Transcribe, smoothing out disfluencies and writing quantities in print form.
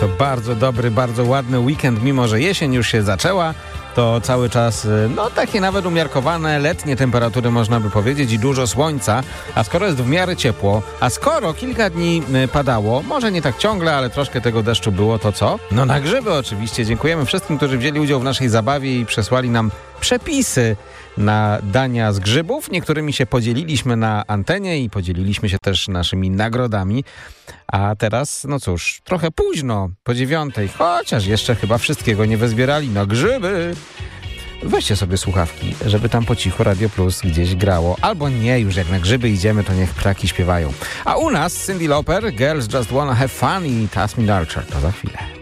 To bardzo dobry, bardzo ładny weekend, mimo że jesień już się zaczęła. To cały czas, takie nawet umiarkowane letnie temperatury, można by powiedzieć, i dużo słońca. A skoro jest w miarę ciepło, a skoro kilka dni padało, może nie tak ciągle, ale troszkę tego deszczu było, to co? No na grzyby oczywiście. Dziękujemy wszystkim, którzy wzięli udział w naszej zabawie i przesłali nam przepisy na dania z grzybów. Niektórymi się podzieliliśmy na antenie i podzieliliśmy się też naszymi nagrodami. A teraz, no cóż, trochę późno, po 9:00, chociaż jeszcze chyba wszystkiego nie wyzbierali. No grzyby! Weźcie sobie słuchawki, żeby tam po cichu Radio Plus gdzieś grało. Albo nie, już jak na grzyby idziemy, to niech ptaki śpiewają. A u nas Cyndi Lauper, Girls Just Wanna Have Fun i Tasmin Archer. To za chwilę.